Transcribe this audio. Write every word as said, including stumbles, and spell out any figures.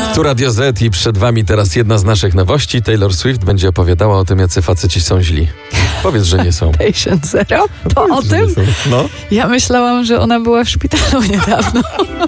Tu Radio Z i przed wami teraz jedna z naszych nowości. Taylor Swift będzie opowiadała o tym, jacy faceci są źli. Powiedz, że nie są. Patient Zero? To o tym? No. Ja myślałam, że ona była w szpitalu niedawno.